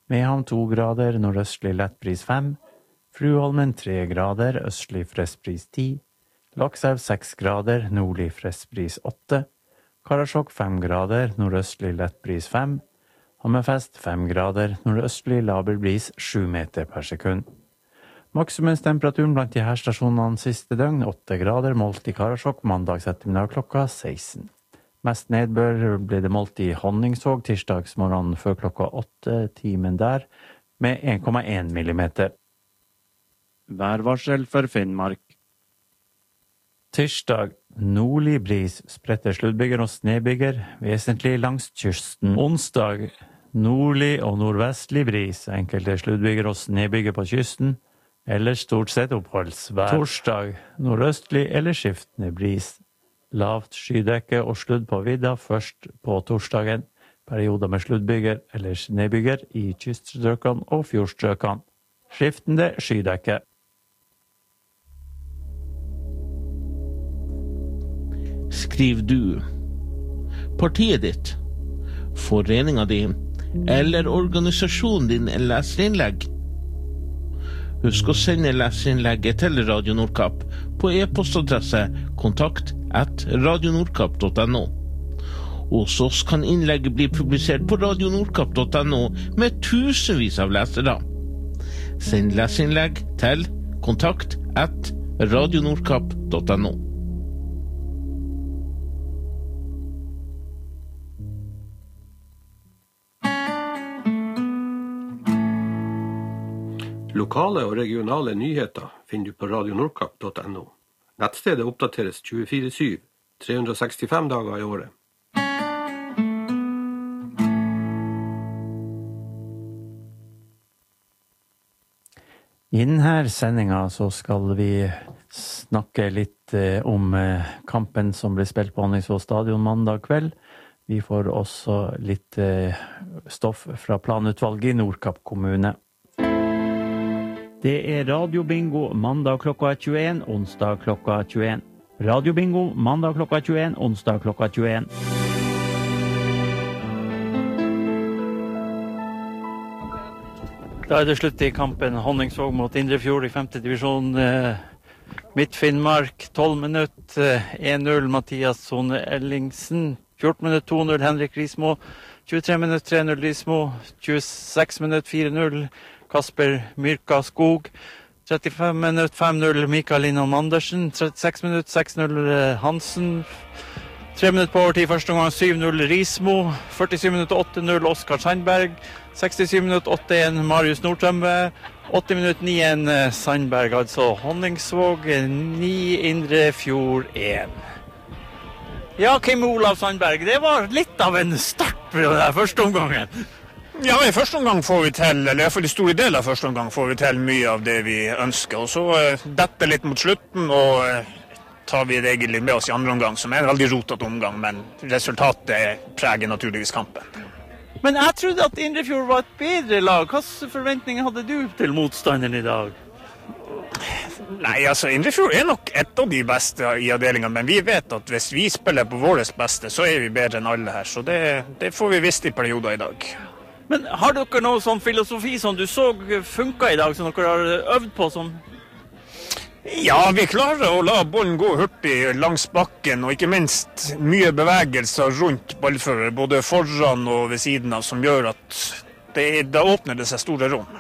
Mehamn 2 grader, nordøstlig lettbris 5. Fruholmen 3 grader, østlig frestbris 10. Lakselv 6 grader, nordlig frestbris 8. Karasjok 5 grader, nordøstlig lettbris 5. Hammerfest 5 grader, nordøstlig laber bris 7 meter per sekund. Maksimumstemperaturen blant de her stasjonene siste døgn 8 grader, målt i Karasjok mandags ettermiddag klokka 16. Mest nedbør ble det målt i Honningsvåg tirsdagsmorgen før klokka 8 timen der, med 1,1 millimeter. Værvarsel for Finnmark. Tirsdag, nordlig bris, spredte sluddbyger og snøbyger, vesentlig langs kysten. Onsdag, nordlig og nordvestlig bris, enkelte sluddbyger og snøbyger på kysten, eller stort sett oppholdsvær. Torsdag, nordøstlig eller skiftende bris. Lavt skydekke og sludd på vidda først på torsdagen. Perioder med sluddbyger eller snøbyger i kyststrøkene og fjordstrøkene. Skiftende skydekke. Skriv du, partiet ditt, foreninga di eller organisasjonen din en leserinnlegg. Husk å sende leserinnlegget til Radio Nordkapp på e-postadresse kontakt@radionordkapp.no. Hos oss kan innlegget bli publisert på radionordkapp.no med tusenvis av lesere. Send leserinnlegg til kontakt@radionordkapp.no. Lokale og regionale nyheter finner du på radionordkapp.no. Nettstedet oppdateres 24/7, 365 dager i året. I denne sendingen så skal vi snakke litt om kampen som ble spilt på Honningsvåg stadion mandag kveld. Vi får også litt stoff fra planutvalget i Nordkapp kommune. Det er radiobingo mandag klokka 21, onsdag klokka 21. Radiobingo mandag klokka 21, onsdag klokka 21. Da er det slutt i kampen Honningsvåg mot Indrefjord i 5. divisjon. Midt-Finnmark, 12 minutter, 1-0 Mathias Sone Ellingsen. 14 minutter, 2-0 Henrik Rismo. 23 minutter, 3-0 Rismo. 26 minutter, 4-0 Kasper Myrka Skog. 35 minutter, 5-0 Mikael Linnan Andersen. 36 minutter, 6-0 Hansen. 3 minutter på overtid første omgang, 7-0 Rismo. 47 minutter, 8-0 Oskar Sandberg. 67 minutter, 8-1 Marius Nordtømbe. 80 minutter, 9-1 Sandberg, altså Honningsvåg 9, Indrefjord 1. Ja, Kim Olav Sandberg, det var litt av en start på den der første omgangen. Ja, i første omgang får vi til, eller i hvert fall i store deler av første omgang får vi til mye av det vi ønsker. Og så dette litt mot slutten, og tar vi det egentlig med oss i andre omgang, som er en veldig rotet omgang, men resultatet preger naturligvis kampen. Men jeg trodde at Indrefjord var et bedre lag. Hvilke forventninger hadde du til motstanderen i dag? Nei, altså Indrefjord er nok et av de beste i avdelingen, men vi vet at hvis vi spiller på vårt beste, så er vi bedre enn alle her. Så det får vi visst i perioder i dag. Men har dere noe sånn filosofi som du så funka i dag, som dere har øvd på? Som... Ja, vi klarer å la bollen gå hurtig langs bakken, og ikke minst mye bevegelser rundt ballfører, både foran og ved siden av, som gjør at da åpner det seg store rom.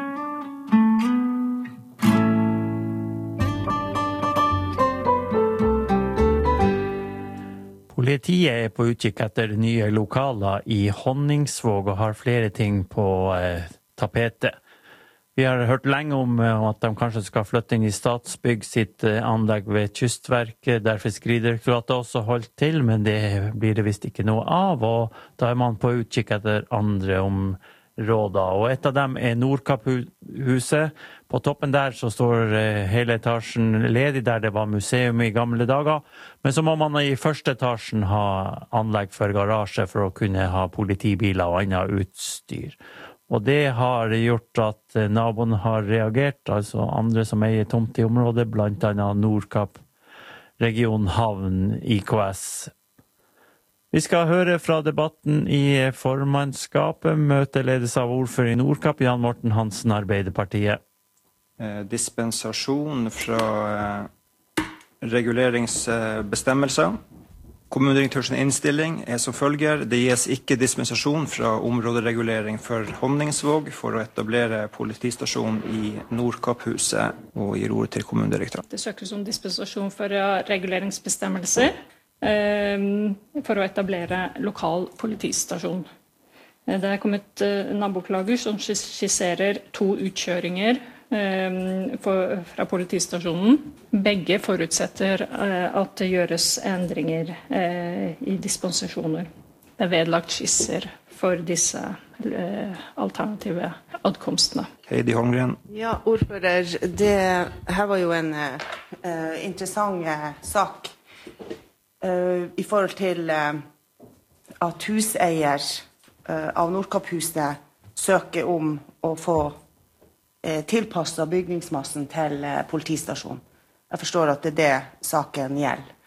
Politiet er på utkikk etter nye lokaler i Honningsvåg og har flere ting på tapetet. Vi har hørt lenge om at de kanskje skal flytte inn i Statsbygg sitt anlegg ved Kystverket, der Fiskeridirektoratet også holdt til, men det blir det visst ikke noe av, og da er man på utkikk etter andre områder. Og et av dem er Nordkapphuset. På toppen der så står hele etasjen ledig, der det var museum i gamle dager, men så må man i første etasjen ha anlegg for garasje for å kunne ha politibiler og annet utstyr. Og det har gjort at naboen har reagert, altså andre som eier tomt i området, blant annet Nordkapp, Region Havn, IKS. Vi skal høre fra debatten i formannskapet. Møtet ledes av ordfører i Nordkapp, Jan Morten Hansen, Arbeiderpartiet. Dispensasjon fra reguleringsbestemmelser. Kommunedirektørens innstilling som følger. Det gis ikke dispensasjon fra områderegulering for Honningsvåg for å etablere politistasjon i Nordkapphuset, og gir ordet til kommunedirektøren. Det søkes om dispensasjon for reguleringsbestemmelser for å etablere lokal politistasjon. Det kommet naboklager som skisserer 2 utkjøringer fra politistasjonen. Begge forutsetter at det gjøres endringer i dispensasjoner. Det vedlagt skisser for disse alternative adkomstene. Heidi Holmgren. Ja, ordfører, her var jo en interessant sak i forhold til at huseier av Nordkapphuset søker om å få tilpasset bygningsmassen til politistasjonen. Jeg forstår at det det saken gjelder.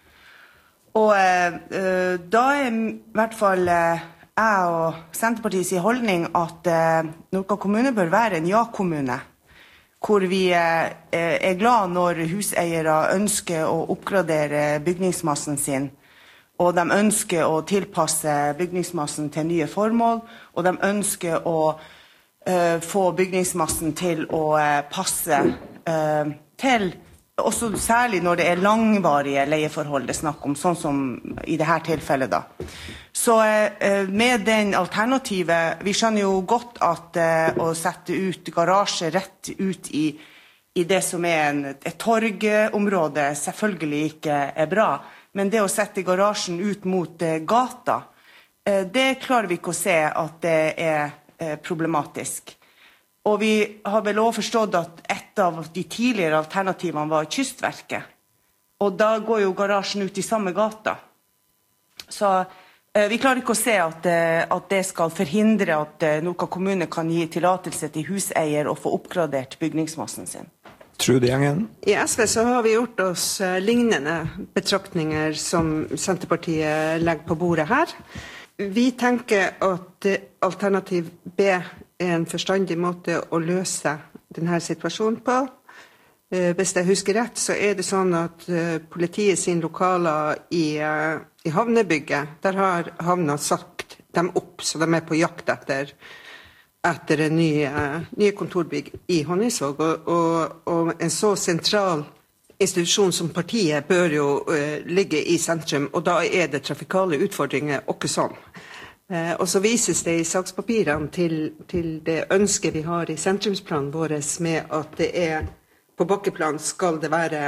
Og da i hvert fall jeg og Senterpartiets holdning at Nordkapp kommune bør være en ja-kommune, hvor vi glad når huseiere ønsker å oppgradere bygningsmassen sin, og de ønsker å tilpasse bygningsmassen til nye formål, og de ønsker å få bygningsmassen til å passe til, også særlig når det langvarige leieforhold det snakk om, sånn som i dette tilfellet da. Så med den alternativet, vi skjønner jo godt at å sette ut garasje rett ut i det som et torgområde selvfølgelig ikke bra, men det å sette garasjen ut mot gata, det klarer vi ikke å se at det problematisk. Og vi har vel også forstått at et av de tidligere alternativene var Kystverket, og da går jo garasjen ut i samme gata. Så vi klarer ikke å se at det skal forhindre at Nordkapp kommune kan gi tillatelse til huseier og få oppgradert bygningsmassen sin. Trude Gjengen. I SV så har vi gjort oss lignende betraktninger som Senterpartiet legger på bordet her. Vi tenker at alternativ B en forstandig måte å løse denne situasjonen på. Hvis jeg husker rett, så det sånn at politiet sin lokaler i havnebygget, der har havna sagt dem opp, så de på jakt etter en nye kontorbygg i Honningsvåg. Og en så sentral institusjon som partiet bør jo ligge i sentrum, og da det trafikale utfordringer også sånn. Og så vises det i sakspapirene til det ønsket vi har i sentrumsplanen vår med at det på bakkeplan skal det være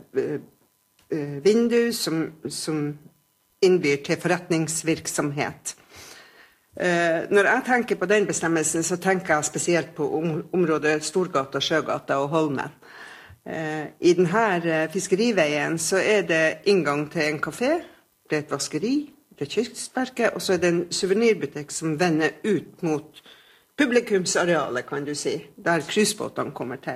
vindu som innbyr til forretningsvirksomhet. Når jeg tenker på den bestemmelsen, så tenker jeg spesielt på området Storgata, Sjøgata og Holmen. I denne fiskeriveien så det inngang til en kafé, det et vaskeri, det Kystverket, og så det en souvenirbutikk som vender ut mot publikumsarealet, kan du si, der cruisebåtene kommer til.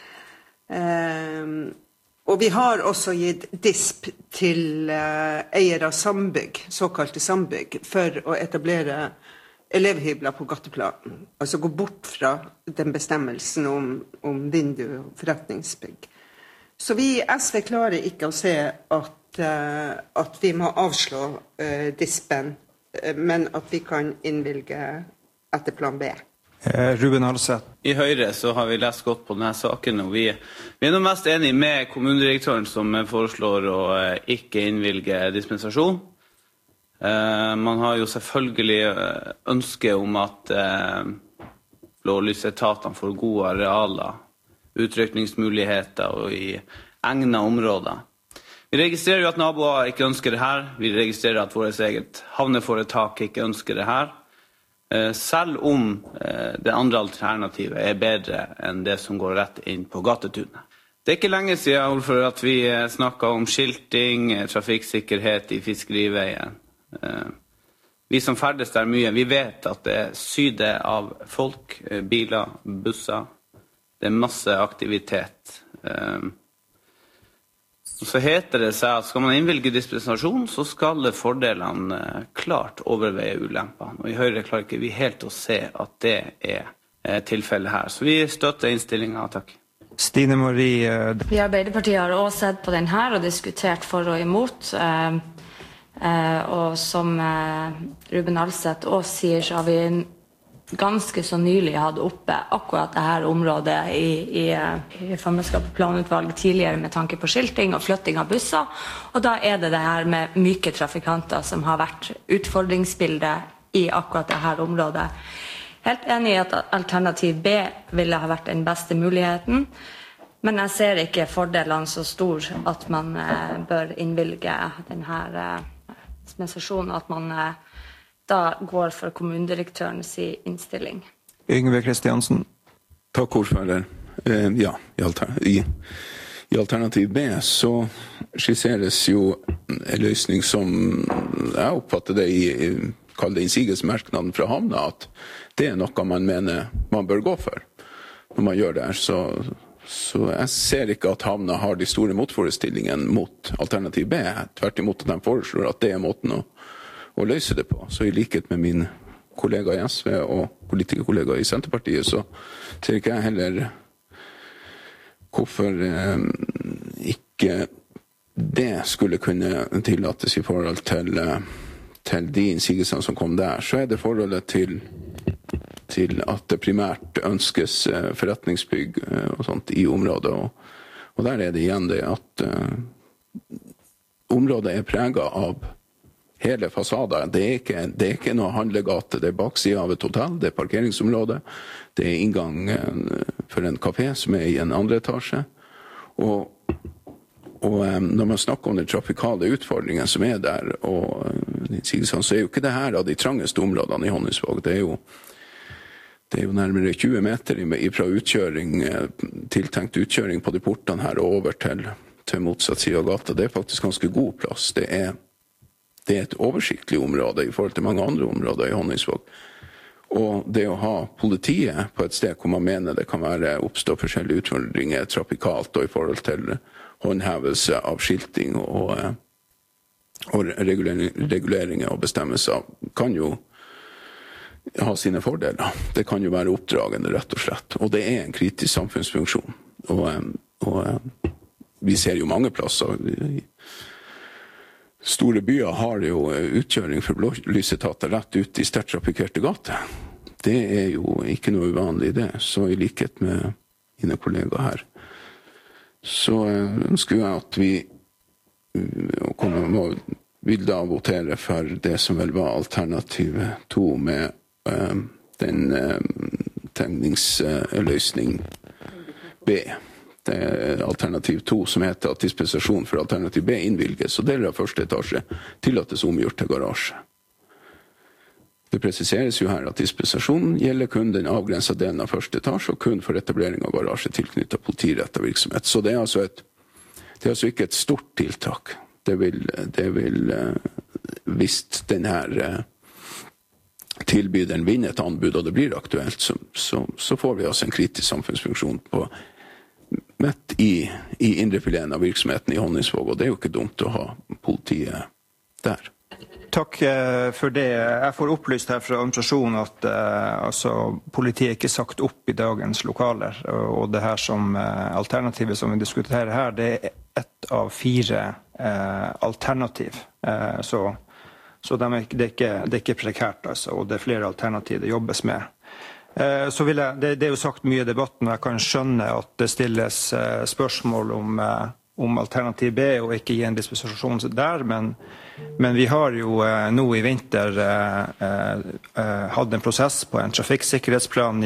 Og vi har også gitt disp til eiere av sambygg, såkalte sambygg, for å etablere elevhybler på gateplanen. Altså gå bort fra den bestemmelsen om vindu og forretningsbygg. Så vi i SV klarer ikke å se at vi må avslå dispen, men at vi kan innvilge etter plan B. Ruben Alseth. I Høyre så har vi lest godt på denne saken, og vi nå mest enige med kommunedirektøren som foreslår å ikke innvilge dispensasjon. Man har jo selvfølgelig ønske om at blålysetatene får gode arealer, utrykningsmuligheter og i egnet områder. Vi registrerer jo at naboer ikke ønsker det her. Vi registrerer at vårt eget havneforetak ikke ønsker det her. Selv om det andre alternativet bedre enn det som går rett inn på gatetunet. Det ikke lenge siden ordfører, at vi snakket om skilting, trafikksikkerhet i fiskeriveien. Vi som ferdes der mye, vi vet at det syder av folk, biler, busser. Det masse aktivitet. Så heter det seg at skal man innvilge dispensasjon, så skal fordelene klart overveie ulempene. Og i Høyre klarer ikke vi helt å se at det tilfellet her. Så vi støtter innstillingen, takk. Stine Marie. Vi i Arbeiderpartiet har også sett på den her og diskutert for og imot. Og som Ruben Alseth også sier, så har vi ganske så nylig hatt oppe akkurat dette området i formannskapet planutvalget tidligere med tanke på skilting og flytting av busser. Og da det her med myke trafikanter som har vært utfordringsbildet i akkurat dette området. Helt enig i at alternativ B ville ha vært den beste muligheten, men jeg ser ikke fordelene så stor at man bør innvilge denne dispensasjonen, at man da går for kommunedirektørens innstilling. Yngve Kristiansen. Takk, ordfører. Ja, i alternativ B så skisseres jo en løsning som jeg oppfatter det kall det innsigelsesmerknaden fra havna, at det noe man mener man bør gå for når man gjør det her. Så jeg ser ikke at havna har de store motforestillingene mot alternativ B. Tvert imot at de foreslår at det måten å løse det på. Så i likhet med min kollega i SV og politikerkollega i Senterpartiet, så ser ikke jeg heller hvorfor ikke det skulle kunne tillates i forhold til de innsigelsene som kom der. Så det forholdet til at det primært ønskes forretningsbygg og sånt i området. Og der det igjen det at området preget av hele fasader. Det ikke noe handlegate. Det baksiden av et hotell, det parkeringsområde. Det inngang for en kafé som i en andre etasje. Og når man snakker om den trafikale utfordringen som der, så jo ikke det her av de trangeste områdene i Honningsvåg. Det jo nærmere 20 meter fra utkjøring, tiltenkt utkjøring på de portene her og over til motsatt side av gata. Det faktisk ganske god plass. Det et oversiktlig område i forhold til mange andre områder i Honningsvåg. Og det å ha politiet på et sted hvor man mener det kan oppstå forskjellige utfordringer trafikalt og i forhold til håndhevelse av skilting og reguleringer og bestemmelser kan jo ha sine fordeler. Det kan jo være oppdragende, rett og slett. Og det en kritisk samfunnsfunksjon. Og vi ser jo mange plasser. Store byer har jo utkjøring for blålysetater rett ut i sterkt trafikkerte gater. Det jo ikke noe uvanlig det. Så i likhet med mine kollegaer her, så ønsker jeg at vi vil da votere for det som vel var alternativ 2 med den tegningsløsning B. Det alternativ 2 som heter at dispensasjon for alternativ B innvilges, og deler av første etasje tillates omgjort til garasje. Det presiseres jo her at dispensasjonen gjelder kun den avgrensede delen av første etasje og kun for etablering av garasje tilknyttet politirettet virksomhet. Så det altså ikke et stort tiltak. Det vil hvis denne tilbyderen vinner et anbud og det blir aktuelt, så får vi altså en kritisk samfunnsfunksjon midt i indrefileten av virksomheten i Honningsvåg, og det jo ikke dumt å ha politiet der. Takk for det. Jeg får opplyst her fra administrasjonen at politiet ikke sagt opp i dagens lokaler, og det her som alternativet som vi diskuterer her, det ett av 4 alternativ. Så det ikke prekært, altså, og det flere alternativ det jobbes med. Så det jo sagt mye i debatten, og jeg kan skjønne at det stilles spørsmål om alternativ B og ikke gi en dispensasjon der, men vi har jo nå i vinter hatt en prosess på en trafikksikkerhetsplan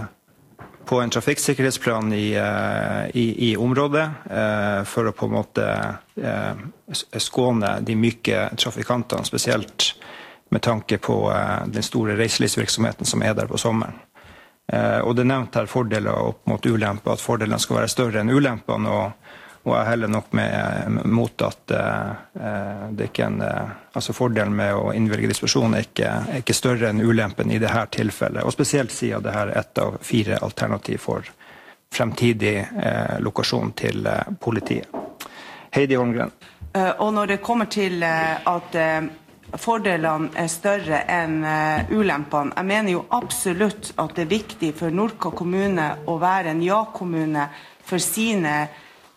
i området for å på en måte skåne de myke trafikantene, spesielt med tanke på den store reiselivsvirksomheten som der på sommeren. Og det nevnt her fordeler opp mot ulemper, at fordelene skal være større enn ulempene, og jeg heller nok mot at det ikke altså fordelen med å innvilge dispensasjon ikke større enn ulempen i dette tilfellet, og spesielt siden det her ett av 4 alternativ for fremtidig lokasjon til politiet. Heidi Holmgren. Og når det kommer til at fordelene større enn ulempene, jeg mener jo absolutt at det viktig for Nordkapp kommune å være en ja-kommune for sine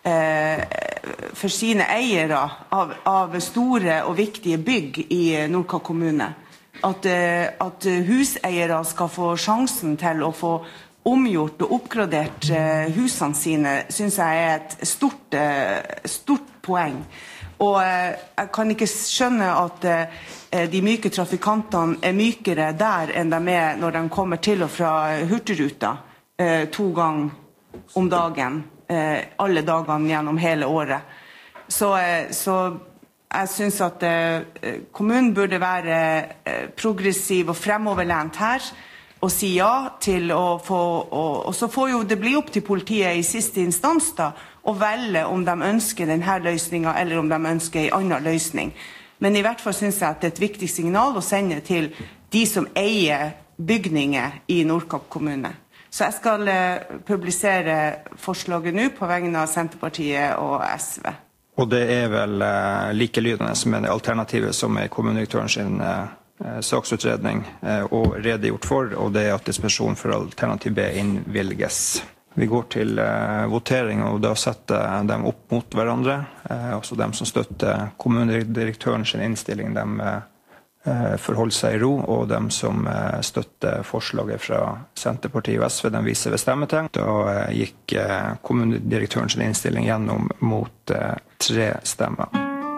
eiere av store og viktige bygg i Nordkapp kommune. At huseiere skal få sjansen til å få omgjort og oppgradert husene sine, synes jeg et stort poeng. Og jeg kan ikke skjønne at de myke trafikantene mykere der enn de når de kommer til og fra Hurtigruta 2 ganger om dagen, alle dagene gjennom hele året. Så jeg synes at kommunen burde være progressiv og fremoverlent her, og si ja til å få, og så får jo det bli opp til politiet i siste instans da, å velge om de ønsker denne løsningen, eller om de ønsker en annen løsning. Men i hvert fall synes jeg at det et viktig signal å sende til de som eier bygninger i Nordkapp kommune. Så jeg skal publisere forslaget nå på vegne av Senterpartiet og SV. Og det vel likelydende med det alternativet som kommunedirektøren sin saksutredning og redegjort for, og det at disposisjon for alternativ B innvilges. Vi går til votering, og da setter dem opp mot hverandre. Altså dem som støtter kommunedirektøren sin innstilling, dem forholder seg i ro, og dem som støtter forslaget fra Senterpartiet og SV, dem viser ved stemmetegn. Da gikk kommunedirektøren sin innstilling gjennom mot 3 stemmer.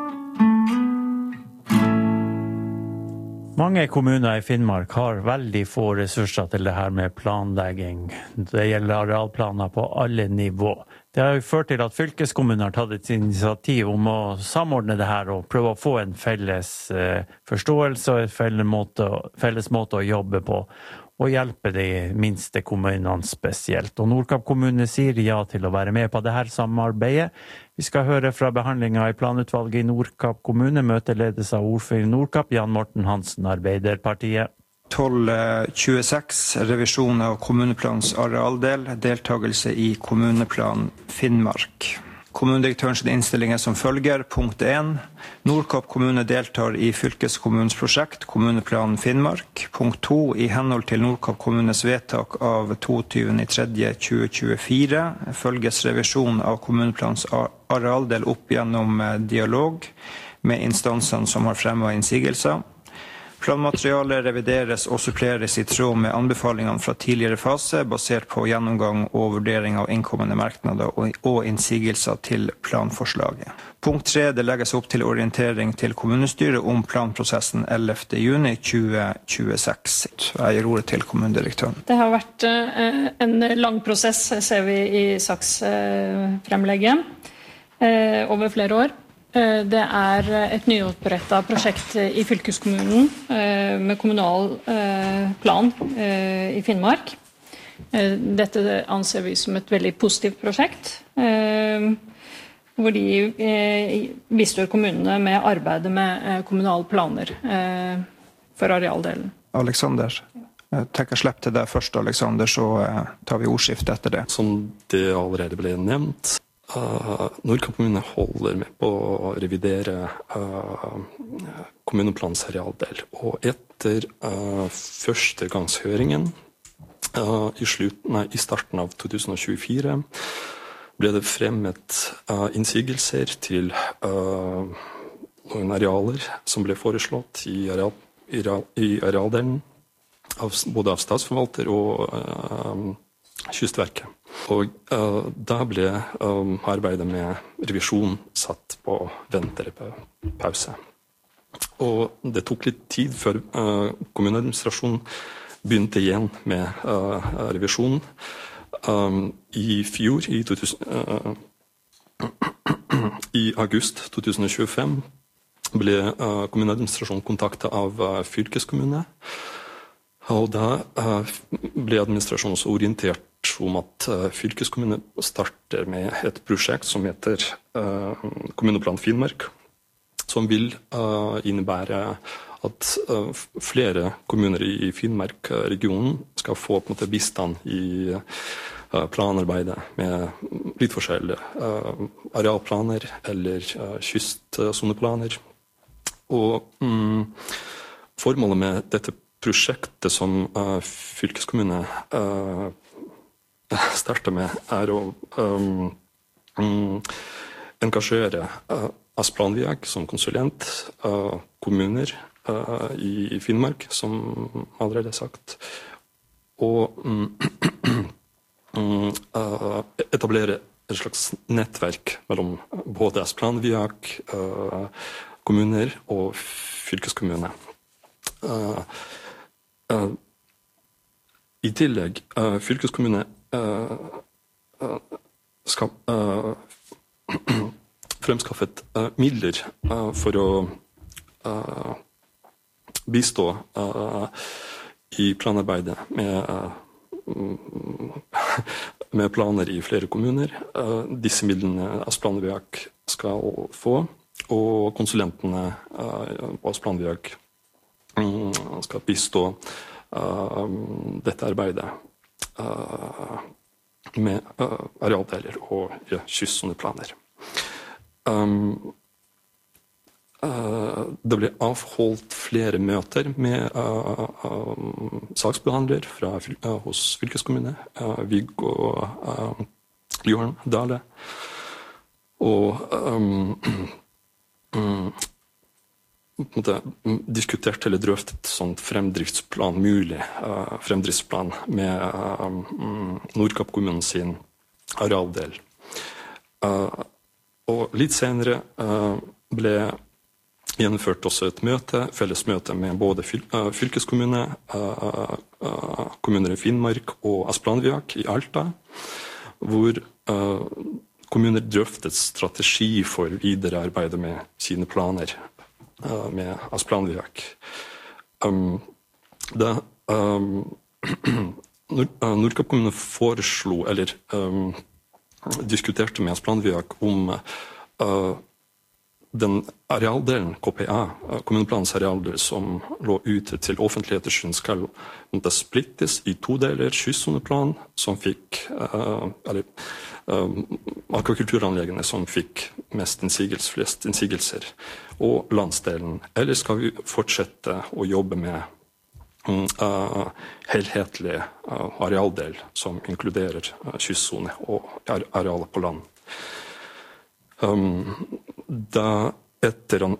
Mange kommuner i Finnmark har veldig få ressurser til det her med planlegging. Det gjelder arealplaner på alle nivå. Det har jo ført til at fylkeskommunen har tatt et initiativ om å samordne det her og prøve å få en felles forståelse og en felles måte å jobbe på, og hjelpe de minste kommunene spesielt. Og Nordkapp kommune sier ja til å være med på det her samarbeidet. Vi skal høre fra behandlingen i planutvalget i Nordkapp kommune. Møtet ledes av ordfører i Nordkapp, Jan Morten Hansen, Arbeiderpartiet. 12.26, revisjon av kommuneplans arealdel, deltagelse i kommuneplan Finnmark. Kommunedirektørens innstilling som følger. Punkt 1. Nordkapp kommune deltar i fylkeskommunens prosjekt Kommuneplan Finnmark. Punkt 2. I henhold til Nordkapp kommunes vedtak av 22.3.2024 følges revisjon av kommuneplans arealdel opp gjennom dialog med instansene som har fremmet innsigelser. Planmaterialet revideres og suppleres i tråd med anbefalingene fra tidligere fase, basert på gjennomgang og vurdering av innkommende merknader og innsigelser til planforslaget. Punkt 3. Det legges opp til orientering til kommunestyret om planprosessen 11. juni 2026. Jeg gir ordet til kommunedirektøren. Det har vært en lang prosess, ser vi i saksfremlegget, over flere år. Det et nyopprettet prosjekt i fylkeskommunen med kommunal plan i Finnmark. Dette anser vi som et veldig positivt prosjekt, hvor de bistår kommunene med arbeidet med kommunale planer for arealdelen. Alexander, tenker slipp til deg først, Alexander, så tar vi ordskift etter det. Som det allerede ble nevnt, Nordkapp kommune holder med på å revidere kommuneplans arealdel. Og etter førstegangshøringen i starten av 2024 ble det fremmet innsigelser til noen arealer som ble foreslått i arealdelen, både av statsforvalter og Kystverket. Og da ble arbeidet med revisjon satt på vent eller på pause. Og det tok litt tid før kommuneadministrasjonen begynte igjen med revisjon. I fjor, i august 2025, ble kommuneadministrasjonen kontaktet av fylkeskommune. Og da ble administrasjonen også orientert om at fylkeskommunen starter med et prosjekt som heter Kommuneplan Finnmark, som vil innebære at flere kommuner i Finnmark-regionen skal få på en måte bistand i planarbeidet med litt forskjellige arealplaner eller kystsoneplaner. Og formålet med dette prosjektet som fylkeskommune starter med å engasjere Asplan-Viak som konsulent, kommuner i Finnmark, som allerede sagt, og etablere et slags nettverk mellom både Asplan-Viak, kommuner og fylkeskommune. I tillegg, fylkeskommune skal fremskaffet midler for å bistå i planarbeidet med planer i flere kommuner. Disse midlene Asplan-Viak skal få, og konsulentene på Asplan-Viak skal bistå dette arbeidet med arealdeler og kystsoneplaner. Det ble avholdt flere møter med saksbehandler hos fylkeskommune, Viggo Johan Dale, og diskutert eller drøftet sånn fremdriftsplan, mulig fremdriftsplan med Nordkapp kommunen sin arealdel. Og litt senere ble gjennomført også et møte, felles møte med både fylkeskommune, kommuner i Finnmark og Asplan-Viak i Alta, hvor kommuner drøftet strategi for videre arbeid med sine planer med Asplan-Viak. Da Nordkapp kommune foreslo, eller diskuterte med Asplan-Viak om den arealdelen, KPA, kommuneplanens arealdel, som lå ute til offentlig ettersyn, skal måtte splittes i to deler. Kystsoneplan, som fikk, eller akvakulturanleggene som fikk flest innsigelser, og landsdelen. Eller skal vi fortsette å jobbe med helhetlig arealdel som inkluderer kystsone og arealer på land? Da etter en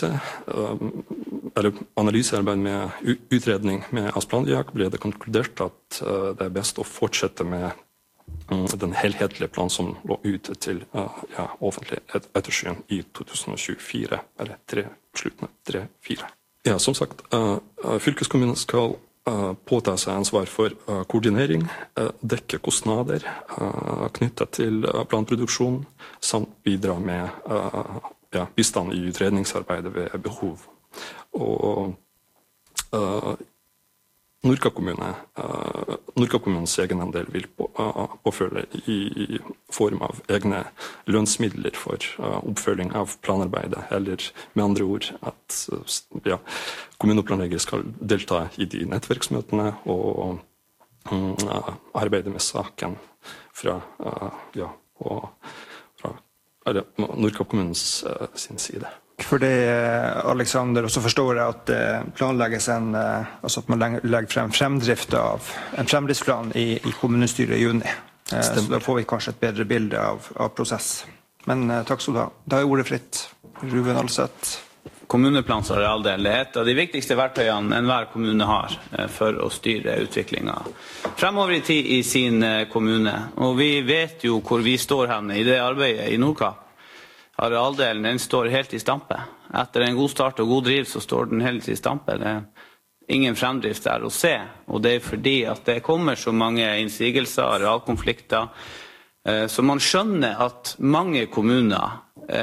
analysearbeid med utredning med Asplan-Viak ble det konkludert at det er best å fortsette med den helhetlige planen som lå ute til offentlig ettersyn i 2024, eller slutten av 2024. Ja, som sagt, fylkeskommunen skal påta seg ansvar for koordinering, dekke kostnader knyttet til planproduksjon, samt bidra med bistand i utredningsarbeidet ved behov. Og Nordkapp kommunens egenandel vil påfølge i form av egne lønnsmidler for oppfølging av planarbeidet, eller med andre ord at kommuneplanlegger skal delta i de nettverksmøtene og arbeide med saken fra Nordkapp kommunens sin side. For det, Alexander, og så forstår jeg at det planlegges altså at man legger frem en fremdriftsplan i kommunestyret i juni. Så da får vi kanskje et bedre bilde av prosess. Men takk skal du ha. Da er ordet fritt. Ruben Alseth. Kommuneplans arealdel er et av de viktigste verktøyene enhver kommune har for å styre utviklingen fremover i tid i sin kommune. Og vi vet jo hvor vi står henne i det arbeidet i Nordkapp. Arealdelen, den står helt i stampe. Etter en god start og god driv så står den helt i stampe. Det er ingen fremdrift der å se, og det er fordi at det kommer så mange innsigelser, arealkonflikter, så man skjønner at mange kommuner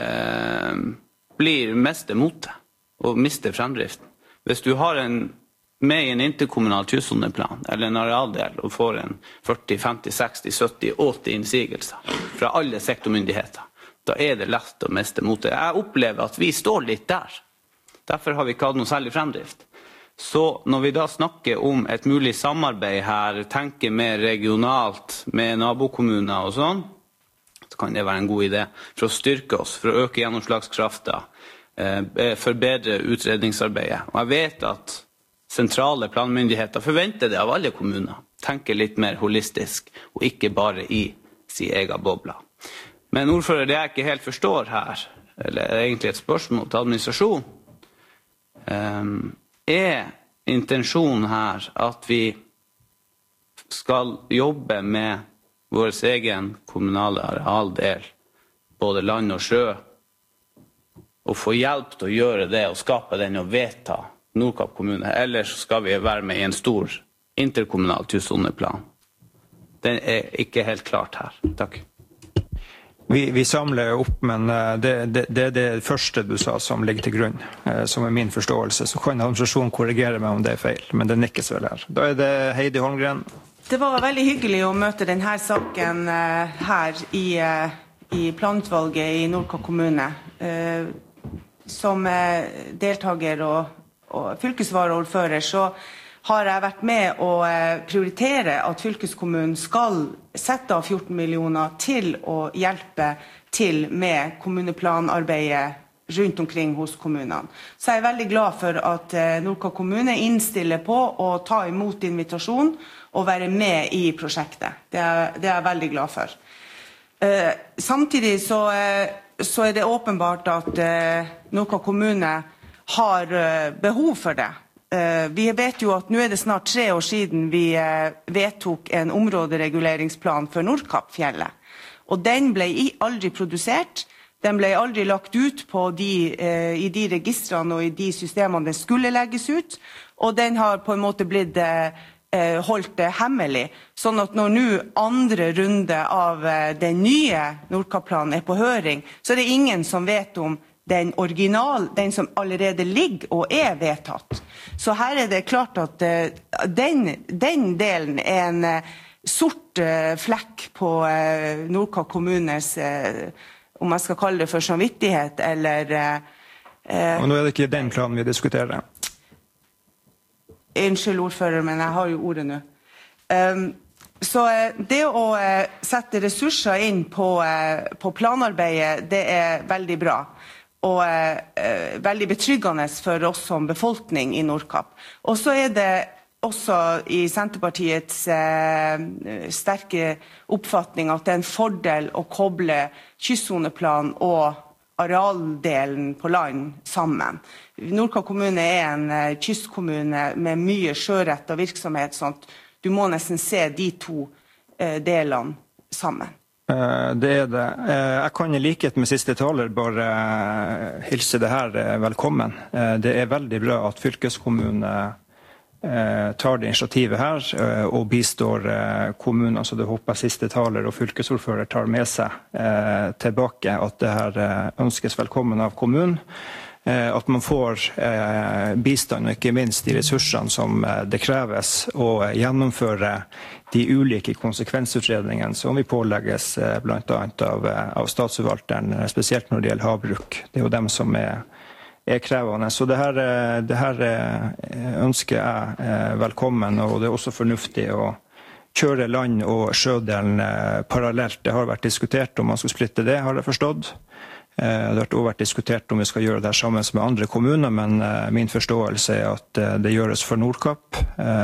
blir mest imot det, og mister fremdriften. Hvis du har med i en interkommunal kystsoneplan, eller en arealdel, og får en 40, 50, 60, 70, 80 innsigelser fra alle sektormyndigheter, da er det lett å miste motet. Jeg opplever at vi står litt der. Derfor har vi ikke hatt noe særlig fremdrift. Så når vi da snakker om et mulig samarbeid her, tenker mer regionalt med nabokommuner og sånn, så kan det være en god idé for å styrke oss, for å øke gjennomslagskraften, forbedre utredningsarbeidet. Og jeg vet at sentrale planmyndigheter forventer det av alle kommuner. Tenker litt mer holistisk, og ikke bare i sin egen bobla. Men ordfører, det jeg ikke helt forstår her, eller egentlig et spørsmål til administrasjon, intensjonen her at vi skal jobbe med vår egen kommunale arealdel, både land og sjø, og få hjelp til å gjøre det og skape den og vedta Nordkapp kommune, eller så skal vi være med i en stor interkommunal tussoneplan. Den ikke helt klart her. Takk. Vi samler opp, men det det første du sa som ligger til grunn, som min forståelse. Så kan administrasjonen korrigere meg om det feil, men det nikkes vel her. Da det Heidi Holmgren. Det var veldig hyggelig å møte denne saken her i planutvalget i Nordkapp kommune. Som deltaker og fylkesvaraordfører så har jeg vært med å prioritere at fylkeskommunen skal sette av 14 millioner til å hjelpe til med kommuneplanarbeidet rundt omkring hos kommunene. Så jeg veldig glad for at Nordkapp kommune innstiller på å ta imot invitasjon og være med i prosjektet. Det jeg veldig glad for. Samtidig så det åpenbart at Nordkapp kommune har behov for det. Vi vet jo at nå det snart 3 år siden vi vedtok en områdereguleringsplan for Nordkappfjellet. Og den ble aldri produsert, den ble aldri lagt ut på i de registrene og i de systemene den skulle legges ut, og den har på en måte blitt holdt hemmelig. Sånn at når nå andre runde av den nye Nordkappplanen på høring, så det ingen som vet om den som allerede ligger og vedtatt. Så her det klart at den delen en sort flekk på Nordkapp kommunes, om jeg skal kalle det for samvittighet, eller... Og nå det ikke den planen vi diskuterer. Unnskyld ordfører, men jeg har jo ordet nå. Så det å sette ressurser inn på planarbeidet, det veldig bra. Og veldig betryggende for oss som befolkning i Nordkapp. Og så det også i Senterpartiets sterke oppfatning at det en fordel å koble kystsoneplan og arealdelen på land sammen. Nordkapp kommune en kystkommune med mye sjørettet virksomhet, sånn at du må nesten se de to delene sammen. Det det. Jeg kan i likhet med siste taler bare hilse det her velkommen. Det veldig bra at fylkeskommunen tar det initiativet her og bistår kommunen, så det håper siste taler og fylkesordfører tar med seg tilbake at det her ønskes velkommen av kommunen. At man får bistand og ikke minst de ressursene som det kreves å gjennomføre de ulike konsekvensutredningene som vi pålegges blant annet av statsforvalteren, spesielt når det gjelder havbruk. Det jo dem som krevende. Så det her ønsker jeg velkommen, og det også fornuftig å kjøre land- og sjødelen parallelt. Det har vært diskutert om man skal splitte det, har jeg forstått. Det har også vært diskutert om vi skal gjøre det sammen med andre kommuner, men min forståelse at det gjøres for Nordkapp,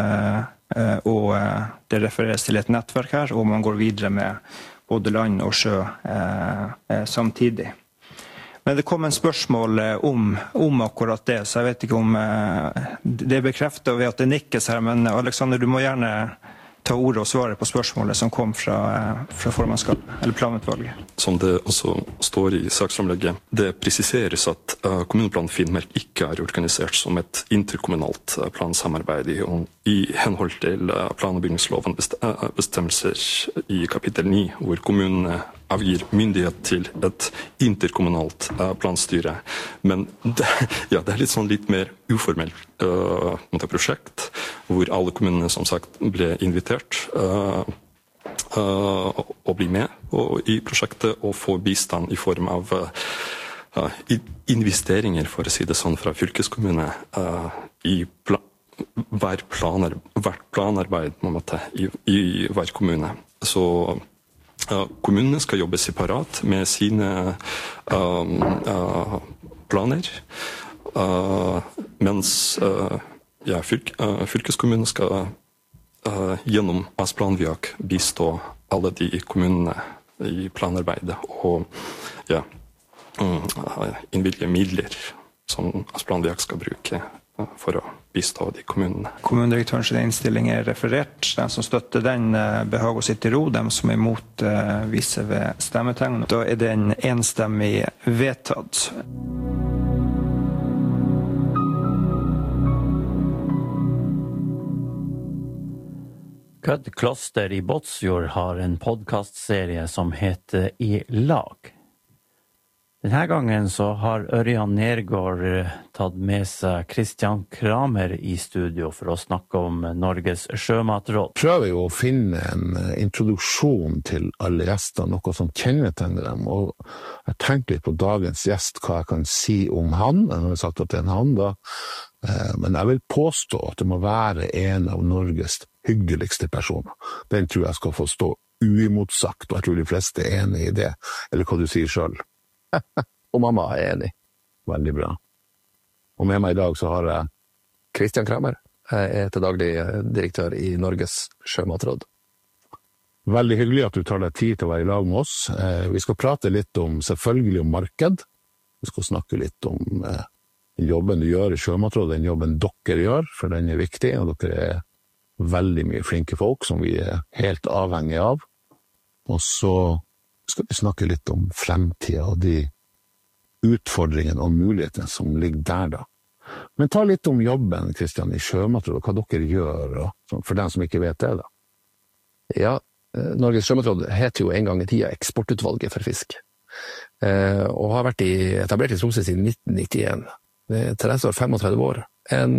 og det refereres til et nettverk her, og man går videre med både land og sjø samtidig. Men det kom en spørsmål om akkurat det, så jeg vet ikke om det bekreftet ved at det nikkes her, men Alexander, du må gjerne ta ordet og svare på spørsmålet som kom fra formannskapet, eller planutvalget. Som det også står i saksframlegget, det presiseres at kommuneplan Finnmark ikke organisert som et interkommunalt plansamarbeid i henhold til plan- og bygningsloven bestemmelser i kapittel 9, hvor kommunene avgir myndighet til et interkommunalt planstyre. Men det litt sånn litt mer uformelt prosjekt, hvor alle kommunene som sagt ble invitert å bli med i prosjektet og få bistand i form av investeringer, for å si det sånn, fra fylkeskommune i hvert planarbeid på en måte, i hver kommune. Så kommunene skal jobbe separat med sine planer, mens fylkeskommunen skal gjennom Asplan-Viak bistå alle de kommunene i planarbeidet og innvilge midler som Asplan-Viak skal bruke for å bistå de kommunene. Kommunedirektørens innstilling referert. De som støtter den behager å sitte i ro. De som imot viser ved stemmetegn. Da den enstemmig vedtatt. Kødd Kloster i Båtsfjord har en podcastserie som heter I lag. Denne gangen så har Ørjan Nergård tatt med seg Christian Kramer i studio for å snakke om Norges sjømatråd. Prøver jo å finne en introduksjon til alle gjester, noe som kjennetegner dem, og jeg tenkte litt på dagens gjest, hva jeg kan si om han. Jeg har sagt at det en han da, men jeg vil påstå at det må være en av Norges hyggeligste personer. Den tror jeg skal få stå uimotsagt, og jeg tror de fleste enig i det, eller hva du sier selv. Og mamma enig. Veldig bra. Og med meg i dag så har jeg Christian Kramer. Jeg til daglig direktør i Norges sjømatråd. Veldig hyggelig at du tar deg tid til å være i lag med oss. Vi skal prate litt selvfølgelig om marked. Vi skal snakke litt om jobben du gjør i sjømatråd, den jobben dere gjør, for den viktig, og dere veldig mye flinke folk som vi helt avhengige av. Og så skal vi snakke litt om fremtiden og de utfordringene og mulighetene som ligger der da. Men ta litt om jobben, Christian, i sjømatråd, og hva dere gjør, for den som ikke vet det da. Ja, Norges sjømatråd heter jo en gang i tida Eksportutvalget for fisk, og har vært etablert i Tromsø siden 1991. Det 35 år. En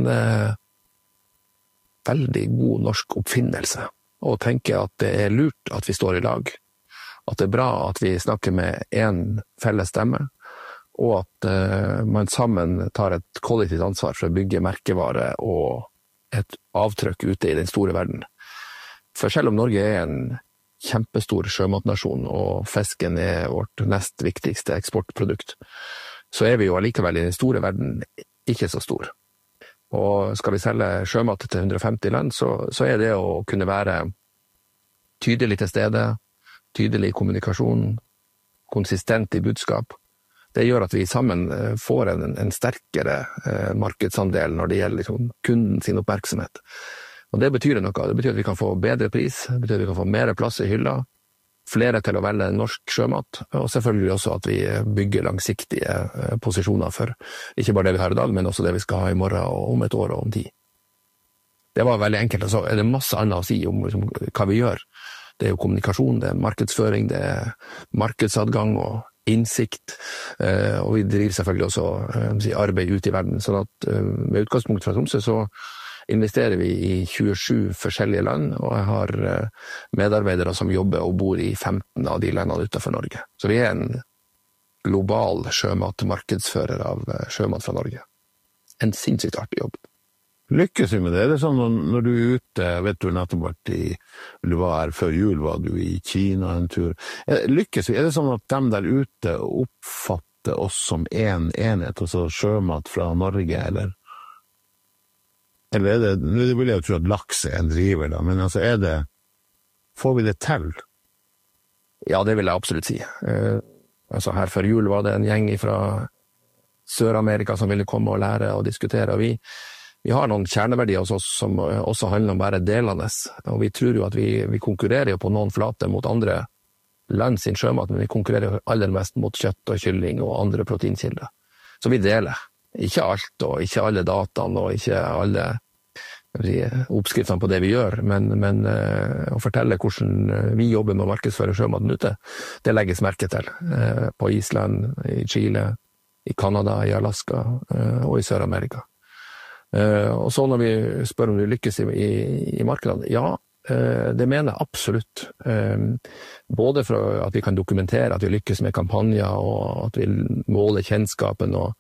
veldig god norsk oppfinnelse, og tenker at det lurt at vi står i lag. At det bra at vi snakker med en felles stemme, og at man sammen tar et kollektivt ansvar for å bygge merkevare og et avtrykk ute i den store verden. For selv om Norge en kjempestor sjømatnasjon, og fisken vårt nest viktigste eksportprodukt, så vi jo allikevel i den store verden ikke så stor. Og skal vi selge sjømat til 150 land, så det å kunne være tydelig til stede, tydelig kommunikasjon, konsistent i budskap. Det gjør at vi sammen får en sterkere markedsandel når det gjelder liksom, kunden sin oppmerksomhet. Og det betyr noe. Det betyr at vi kan få bedre pris, det betyr at vi kan få mer plass i hylla, flere til å velge norsk sjømat, og selvfølgelig også at vi bygger langsiktige posisjoner for ikke bare det vi har i dag, men også det vi skal ha i morgen, og om et år og om 10. Det var veldig enkelt, og så det masse annet å si om liksom, hva vi gjør. Det jo kommunikasjon, det markedsføring, det markedsadgang og innsikt, og vi driver selvfølgelig også arbeid ute i verden, sånn at med utgangspunkt fra Tromsø så investerer vi i 27 forskjellige land, og jeg har medarbeidere som jobber og bor i 15 av de landene utenfor Norge. Så vi en global sjømatmarkedsfører av sjømat fra Norge. En sinnssykt artig jobb. Lykkes vi med det? Det sånn når du ute, vet du nettopp vært du var her før jul, var du i Kina en tur. Lykkes vi? Det sånn at de der ute oppfatter oss som en enhet, altså sjømat fra Norge, eller det vil jeg jo tro at laks en driver da, men altså får vi det til? Ja, det vil jeg absolutt si. Altså her før jul var det en gjeng fra Sør-Amerika som ville komme og lære og diskutere, og vi har noen kjerneverdier hos oss som også handler om bare delene, og vi tror jo at vi konkurrerer jo på noen flate mot andre land sin sjømat, men vi konkurrerer jo aller mest mot kjøtt og kylling og andre proteinkilder. Så vi deler. Ikke alt, og ikke alle dataene, og ikke alle oppskriftene på det vi gjør, men å fortelle hvordan vi jobber med å markedsføre sjømaten ute, det legges merke til. På Island, i Chile, i Kanada, i Alaska og i Sør-Amerika. Og så når vi spør om vi lykkes i markedene, ja, det mener jeg absolutt. Både for at vi kan dokumentere at vi lykkes med kampanjer, og at vi måler kjennskapen, og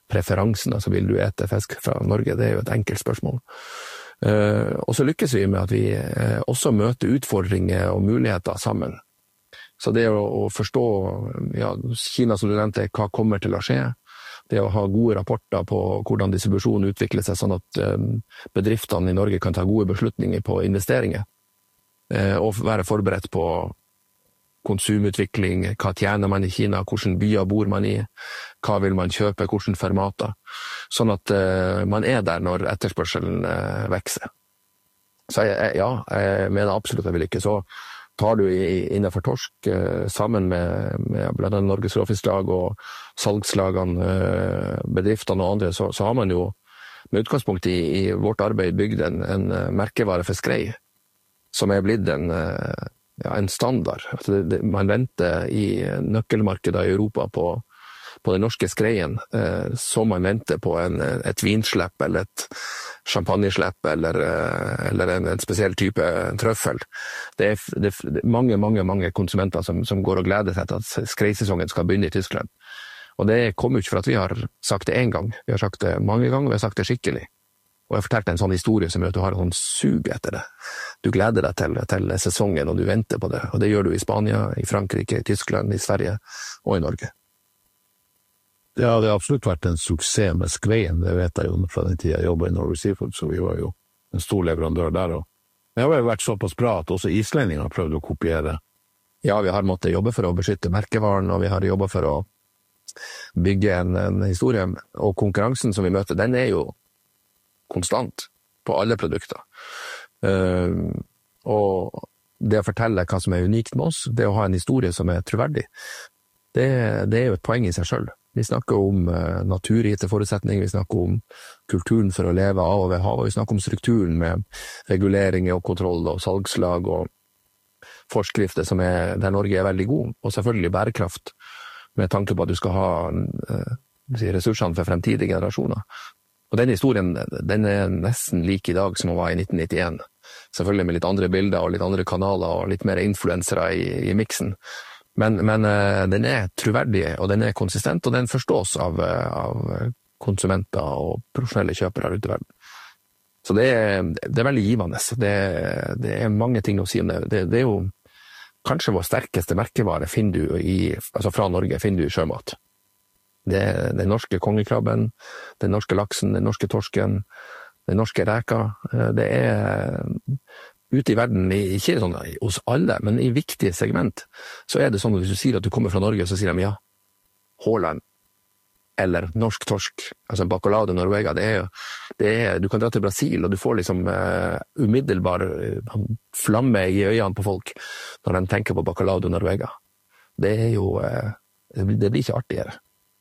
preferansen, altså vil du ete fisk fra Norge, det er jo et enkelt spørsmål. Og så lykkes vi med at vi også møter utfordringer og muligheter sammen. Så det å forstå, ja, Kina som du nevnte, hva kommer til å skje, det å ha gode rapporter på hvordan distribusjonen utvikler seg, sånn at bedriftene i Norge kan ta gode beslutninger på investeringer, og være forberedt på konsumutvikling, hva tjener man i Kina, hvilke byer bor man i, hva vil man kjøpe, hvilke formater, sånn at man er der når etterspørselen vekser. Så jeg mener absolutt jeg vil ikke. Så tar du innenfor torsk, sammen med blant annet Norges Råfisklag og salgslagene, bedriftene og andre, så har man jo med utgangspunkt i vårt arbeid bygd en merkevare for skrei, som er blitt en standard. Man venter i nøkkelmarkedet i Europa på den norske skreien, som man venter på et vinslepp eller et champagneslepp eller en spesiell type trøffel. Det er mange konsumenter som går og gleder seg til at skreisesongen skal begynne i Tyskland. Og det kommer jo ikke for at vi har sagt det en gang. Vi har sagt det mange ganger, og vi har sagt det skikkelig. Og jeg fortalte en sånn historie som gjør at du har en sånn sug etter det. Du gleder deg til sesongen, og du venter på det. Og det gjør du i Spania, i Frankrike, i Tyskland, i Sverige og i Norge. Ja, det har absolutt vært en suksess med skreien. Det vet jeg jo fra den tiden jeg jobbet i Norway Seafood, så vi var jo en stor leverandør der. Og det har jo vært såpass bra at også islendinger har prøvd å kopiere. Ja, vi har måttet jobbe for å beskytte merkevaren, og vi har jobbet for å bygge en historie. Og konkurransen som vi møter, den er jo konstant på alle produkter. Og det å fortelle hva som er unikt med oss, det å ha en historie som er troverdig, det er jo et poeng i seg selv. Vi snakker om naturgitte forutsetninger, vi snakker om kulturen for å leve av og ved havet, vi snakker om strukturen med reguleringer og kontroll og salgslag og forskrifter der Norge er veldig god, og selvfølgelig bærekraft med tanke på at du skal ha ressursene for fremtidige generasjoner. Og den historien, den er nesten lik i dag som den var i 1991. Selvfølgelig med litt andre bilder og litt andre kanaler og litt mer influensere i miksen. Men den er troverdig, og den er konsistent, og den forstås av konsumenter og profesjonelle kjøpere her ute i verden. Så det er veldig givende. Det er mange ting å si om det. Det er jo kanskje vår sterkeste merkevare fra Norge finner du i sjømat. Det er den norske kongekrabben, den norske laksen, den norske torsken, den norske reka. Det er ute i verden, ikke sånn hos alle, men i viktige segment, så er det sånn at hvis du sier at du kommer fra Norge, så sier de ja, Håland, eller norsk torsk, altså bacalao de Norvega, du kan dra til Brasil, og du får liksom umiddelbar flamme i øynene på folk når de tenker på bacalao de Norvega. Det er jo, det blir ikke artigere.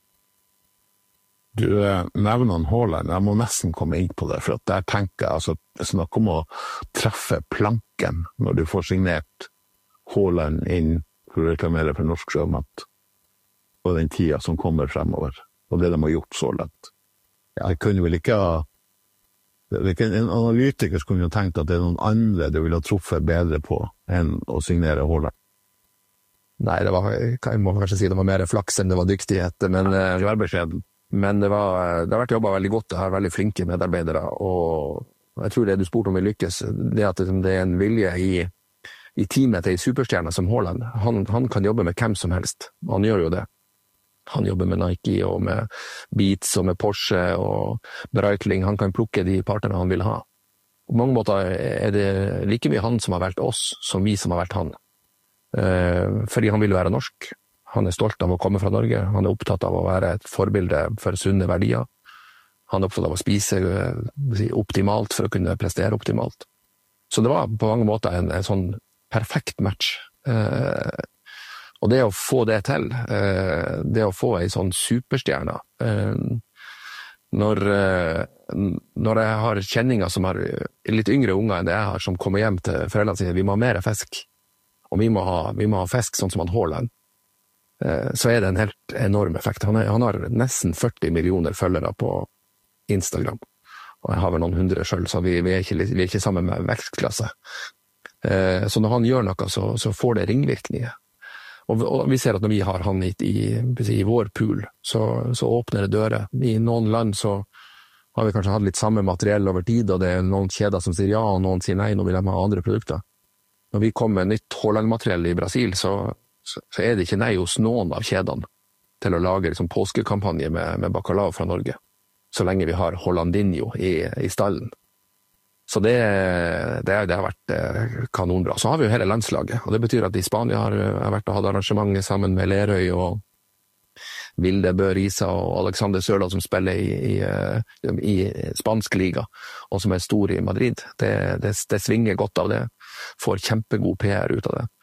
Du nevner Håland, jeg må nesten komme inn på det, for at der tenker jeg, altså, snakk om å treffe planken når du får signert Håland inn for å reklamere for norsk sjømat, og den tida som kommer fremover, og det de har gjort så langt. Jeg kunne vel ikke en analytiker skulle jo tenkt at det er noen andre du ville ha truffet bedre på enn å signere Håland. Nei, jeg må kanskje si det var mer flaks enn det var dyktighet, men Men det har vært jobbet veldig godt, det har veldig flinke medarbeidere, og jeg tror det du spurte om vi lykkes, det at det er en vilje i teamet til en superstjerne som Håland. Han kan jobbe med hvem som helst, han gjør jo det. Han jobber med Nike og med Beats og med Porsche og Breitling, han kan plukke de partnerne han vil ha. På mange måter er det like mye han som har valgt oss, som vi som har valgt han. Fordi han vil være norsk. Han er stolt av å komme fra Norge, han er opptatt av å være et forbilde for sunne verdier. Han er opptatt av å spise optimalt for å kunne prestere optimalt. Så det var på mange måter en sånn perfekt match. Og det å få det til, det å få en sånn superstjerne, når jeg har kjenninger som har litt yngre unger enn det jeg har, som kommer hjem til foreldrene sine, vi må ha mer fisk, og vi må ha fisk sånn som han Håland, så er det en helt enorm effekt. Han har nesten 40 millioner følgere på Instagram, og jeg har vel noen 100 selv, så vi er ikke sammen med vekstklasse. Så når han gjør noe, så får det ringvirkninger. Og vi ser at når vi har han i vår pool, så åpner det dører. I noen land så har vi kanskje hatt litt samme materiell over tid, og det noen kjeder som sier ja, og noen sier nei, nå vil de ha andre produkter. Når vi kommer med nytt Haaland-materiell i Brasil, så det ikke nei hos noen av kjedene til å lage liksom, påskekampanje med bacalao fra Norge, så lenge vi har Hollandinho i stallen. Så det har vært kanonbra. Så har vi jo hele landslaget, og det betyr at i Spania har vært og hatt arrangement sammen med Lerøy og Vilde Bø Risa og Alexander Sørloth som spiller i spansk liga, og som stor i Madrid. Det svinger godt av det, får kjempegod PR ut av det.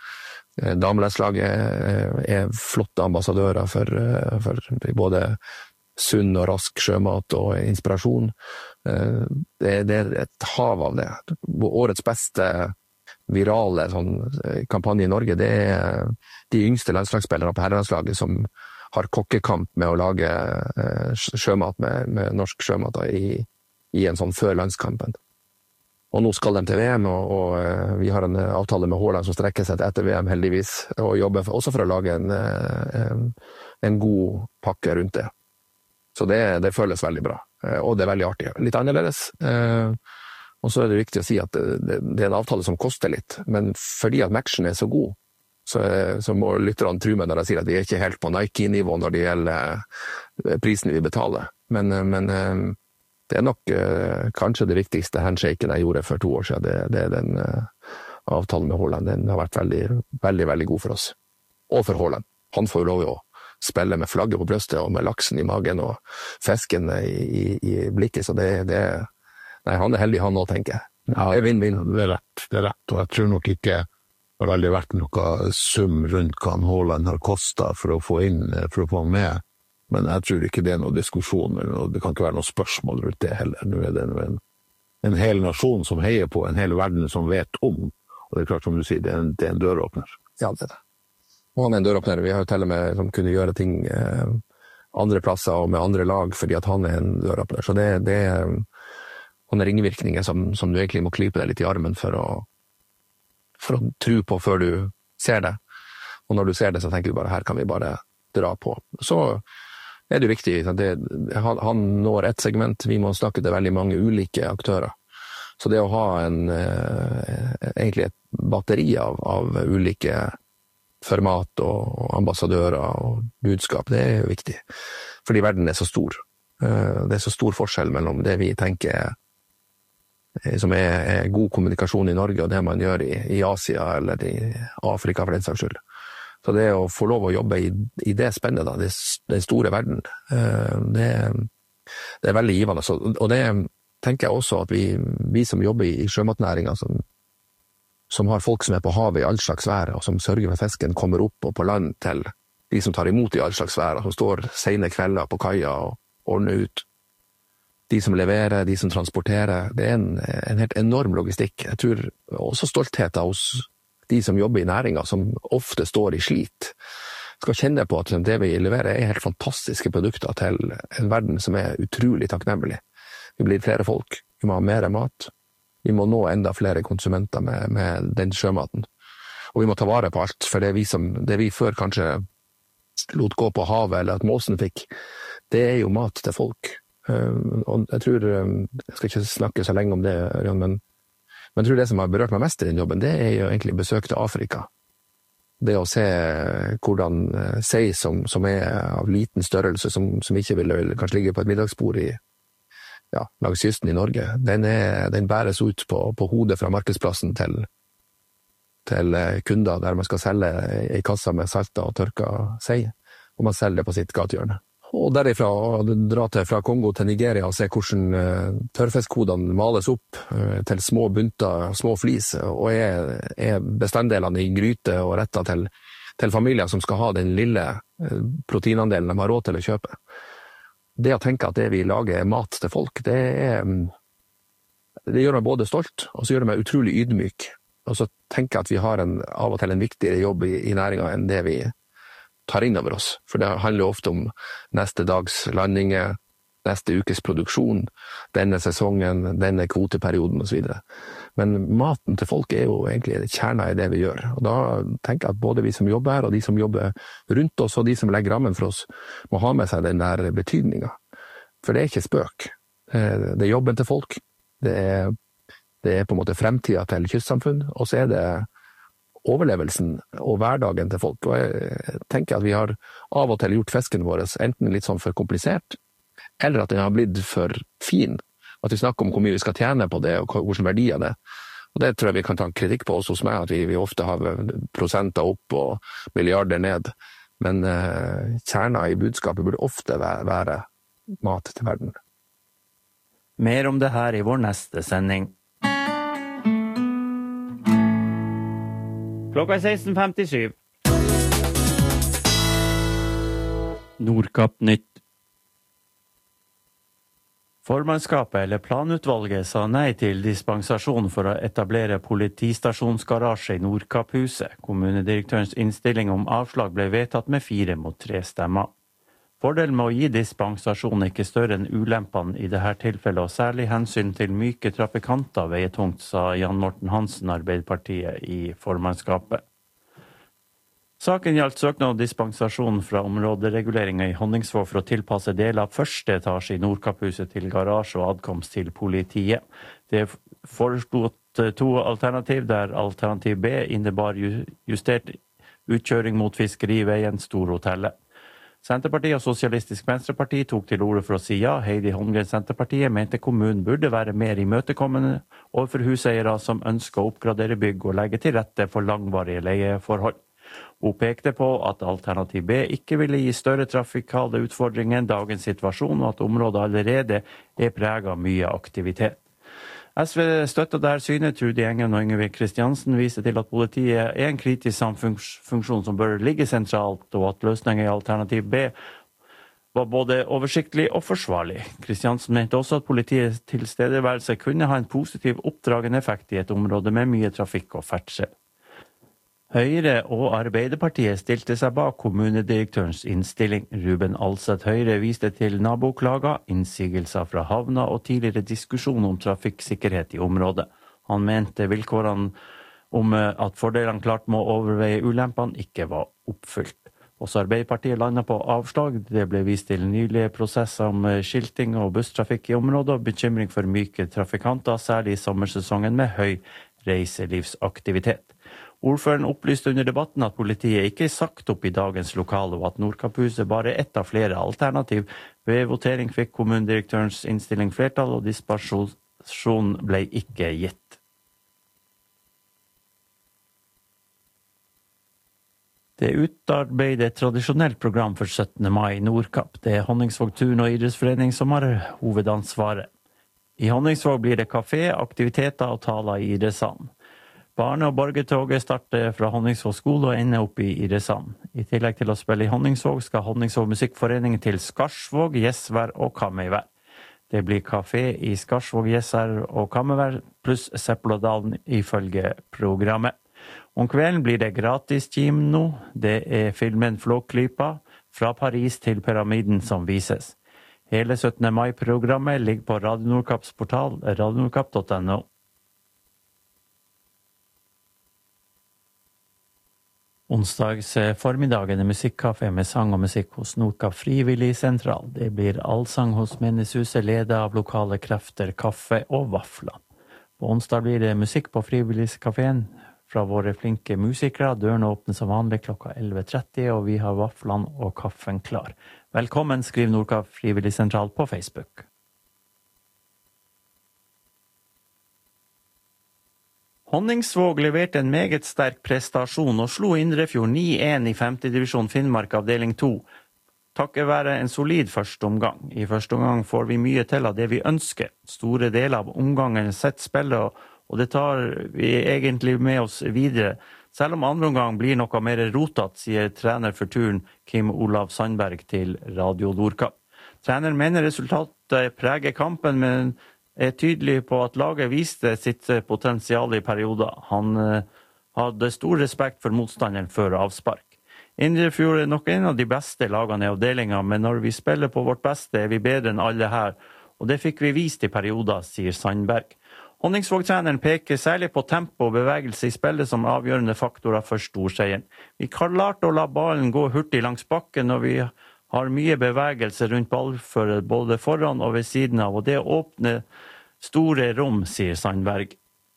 Damelandslaget flotte ambassadører for både sunn og rask sjømat og inspirasjon. Det et hav av det. Årets beste virale kampanje i Norge, det de yngste landslagsspillere på herrelandslaget som har kokkekamp med å lage sjømat med norsk sjømat i en sånn før landskampen. Og nå skal de til VM, og vi har en avtale med Haaland som strekker seg til etter VM heldigvis, og jobber også for å lage en god pakke rundt det. Så det føles veldig bra, og det veldig artig. Litt annerledes, og så det viktig å si at det en avtale som koster litt, men fordi at matchen så god, så må lytterne tro meg når jeg sier at vi ikke helt på Nike-nivå når det gjelder prisen vi betaler. Men det nok kanskje det viktigste handshaken jeg gjorde for 2 år siden. Det den avtalen med Haaland. Den har vært veldig, veldig, veldig god for oss. Og for Haaland. Han får lov å spille med flagget på brøstet og med laksen i magen og fisken i blikket. Så nei, han heldig han nå, tenker jeg. Ja, det vinn-vinn. Det rett. Og jeg tror nok ikke det har aldri vært noe sum rundt hva Haaland har kostet for å få han med. Men jeg tror ikke det noe diskusjon, og det kan ikke være noe spørsmål rundt det heller. Nå det en hel nasjon som heier på, en hel verden som vet om, og det klart som du sier, det en døråpner. Ja, det det. Og han en døråpner. Vi har jo til og med som kunne gjøre ting andre plasser og med andre lag, fordi at han en døråpner. Så det sånne ringvirkninger som du egentlig må klype deg litt i armen for å tro på før du ser det. Og når du ser det, så tenker du bare, her kan vi bare dra på. Så det jo viktig. Han når et segment, vi må snakke til veldig mange ulike aktører. Så det å ha egentlig et batteri av ulike format og ambassadører og budskap, det jo viktig. Fordi verden så stor. Det så stor forskjell mellom det vi tenker som god kommunikasjon i Norge, og det man gjør i Asia eller i Afrika for den saks skyld. Så det å få lov å jobbe i det spennet, da, den store verden, det veldig givende. Og det tenker jeg også at vi som jobber i sjømatnæringen, som har folk som på havet i all slags vær, og som sørger for fisken kommer opp og på land til de som tar imot i all slags vær, og som står sene kvelder på kaia og ordner ut. De som leverer, de som transporterer, det en helt enorm logistikk. Jeg tror også stolthet hos de som jobber i næringen, som ofte står i slit, skal kjenne på at det vi leverer helt fantastiske produkter til en verden som utrolig takknemlig. Vi blir flere folk, vi må ha mer mat, vi må nå enda flere konsumenter med den sjømaten. Og vi må ta vare på alt, for det vi før kanskje lot gå på havet, eller at måsen fikk, det jo mat til folk. Og jeg tror, jeg skal ikke snakke så lenge om det, Ørjan, men jeg tror det som har berørt meg mest i den jobben, det jo egentlig besøk til Afrika. Det å se hvordan sei som av liten størrelse, som ikke vil kanskje ligge på et middagsbord langs kysten i Norge, den bæres ut på hodet fra markedsplassen til kunder, der man skal selge i kassa med salta og tørka sei, og man selger det på sitt gatehjørne. Og derifra dra fra Kongo til Nigeria og se hvordan tørrfiskkodene males opp til små bunter, små flis, og bestanddelene i gryte og retter til familier som skal ha den lille proteinandelen de har råd til å kjøpe. Det å tenke at det vi lager mat til folk, det gjør meg både stolt, og så gjør det meg utrolig ydmyk. Og så tenker jeg at vi har av og til en viktigere jobb i næringen enn det vi tar inn over oss. For det handler ofte om neste dags landinger, neste ukes produksjon, denne sesongen, denne kvoteperioden og så videre. Men maten til folk jo egentlig kjernen i det vi gjør. Og da tenker jeg at både vi som jobber her, og de som jobber rundt oss, og de som legger rammen for oss, må ha med seg den der betydningen. For det ikke spøk. Det jobben til folk. Det på en måte fremtiden til kystsamfunn, og så det overlevelsen og hverdagen til folk. Og jeg tenker at vi har av og til gjort fisken vår enten litt sånn for komplisert, eller at den har blitt for fin. At vi snakker om hvor mye vi skal tjene på det, og hvilken verdi av det. Og det tror jeg vi kan ta en kritikk på oss hos meg, at vi ofte har prosenter opp og milliarder ned. Men kjernen i budskapet burde ofte være mat til verden. Mer om det her i vår neste sending. Klokka 16:57. Nordkapp Nytt. Formannskapet eller planutvalget sa nei til dispensasjon for å etablere politistasjonsgarasje i Nordkapphuset. Kommunedirektørens innstilling om avslag ble vedtatt med 4-3 stemmer. Fordelen med å gi dispensasjon ikke større enn ulempene i dette tilfellet, og særlig hensyn til myke trafikanter veier tungt, sa Jan Morten Hansen, Arbeiderpartiet, i formannskapet. Saken gjaldt søknad om dispensasjon fra områdereguleringen i Honningsvåg for å tilpasse deler av første etasje i Nordkapphuset til garasje og adkomst til politiet. Det foreslått 2 alternativ, der alternativ B innebar justert utkjøring mot fiskeriveien Storhotellet. Senterpartiet og Sosialistisk Venstreparti tok til orde for å si ja. Heidi Holmgren Senterpartiet mente kommunen burde være mer imøtekommende overfor huseiere som ønsker å oppgradere bygg og legge til rette for langvarige leieforhold. Hun pekte på at alternativ B ikke ville gi større trafikale utfordringer enn dagens situasjon, og at området allerede preget av mye aktivitet. SV støtter der synet. Trude Engen og Yngve Kristiansen viser til at politiet en kritisk samfunnsfunksjon som bør ligge sentralt, og at løsningen i alternativ B var både oversiktlig og forsvarlig. Kristiansen mente også at politiets tilstedeværelse kunne ha en positiv oppdragende effekt i et område med mye trafikk og ferdsel. Høyre og Arbeiderpartiet stilte seg bak kommunedirektørens innstilling. Ruben Alseth Høyre viste til naboklager, innsigelser fra havna og tidligere diskusjon om trafikksikkerhet i området. Han mente vilkårene om at fordelene klart må overveie ulempene ikke var oppfylt. Også Arbeiderpartiet landet på avslag. Det ble vist til nylige prosesser om skilting og busstrafikk i området og bekymring for myke trafikanter, særlig i sommersesongen med høy reiselivsaktivitet. Ordføreren opplyste under debatten at politiet ikke sagt opp i dagens lokale, og at Nordkapphuset bare ett av flere alternativ. Ved votering fikk kommunedirektørens innstilling flertall, og dispensasjon ble ikke gitt. Det utarbeidet et tradisjonelt program for 17. mai i Nordkapp. Det Honningsvåg Turn- og idrettsforening som har hovedansvaret. I Honningsvåg blir det kafé, aktiviteter og taler i idrettssalen. Barne- og borgertoget starter fra Honningsvåg skole og ender opp i idrettssalen. I tillegg til å spille i Honningsvåg skal Honningsvåg musikkforening til Skarsvåg, Gjesvær og Kamøyvær. Det blir kafé i Skarsvåg, Gjesvær og Kamøyvær, pluss Sepplådalen ifølge programmet. Om kvelden blir det gratis kino. Det filmen Flåklypa, fra Paris til Pyramiden som vises. Hele 17. mai-programmet ligger på Radio Nordkapps portal, radionordkapp.no. Onsdags formiddagen musikkafé med sang og musikk hos Nordkapp Frivillig Sentral. Det blir allsang hos Menighuset, ledet av lokale krefter, kaffe og vafler. På onsdag blir det musikk på Frivilligkaféen fra våre flinke musikere. Dørene åpner som vanlig klokka 11:30, og vi har vaflene og kaffen klar. Velkommen, skriv Nordkapp Frivillig Sentral på Facebook. Honningsvåg leverte en meget sterk prestasjon og slo Indrefjord 9-1 i 5. divisjon Finnmark avdeling 2, takket være en solid første omgang. I første omgang får vi mye til av det vi ønsker. Store deler av omgangen sett spillet, og det tar vi egentlig med oss videre. Selv om andre omgang blir noe mer rotat, sier trener for turen Kim Olav Sandberg til Radio Nordkapp. Treneren mener resultatet preger kampen, men tydelig på at laget viste sitt potensial i perioder. Han hadde stor respekt for motstanderen før avspark. Indrefjord nok en av de beste lagene i avdelingen, men når vi spiller på vårt beste vi bedre enn alle her, og det fikk vi vist i perioder, sier Sandberg. Honningsvåg-treneren peker særlig på tempo og bevegelse i spillet som avgjørende faktorer for storseieren. Vi klarte å la ballen gå hurtig langs bakken, og vi har mye bevegelse rundt ballfører både foran og ved siden av, og det åpner store rom, sier Sandberg.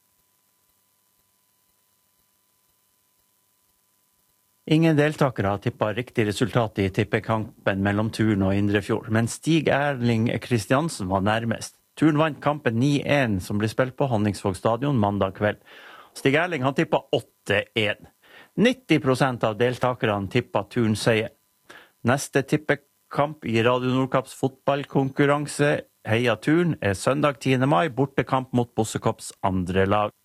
Ingen deltakere har tippet riktig resultat i tippekampen mellom Turn og Indrefjord, men Stig Erling Kristiansen var nærmest. Turn vant kampen 9-1 som ble spilt på Honningsvåg stadion mandag kveld. Stig Erling han tippet 8-1. 90% av deltakerne tippet Turn seier. Neste tippekamp i Radio Nordkapps fotballkonkurranse Heia Turn er søndag 10. mai, bortekamp mot Bossekopps andre lag.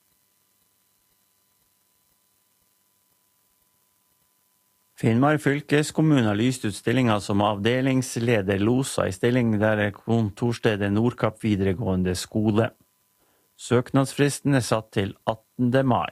Finnmark fylkeskommune har lyst ut stillinger som avdelingsleder losa i stilling der er kontorstedet Nordkapp videregående skole. Søknadsfristen er satt til 18. mai.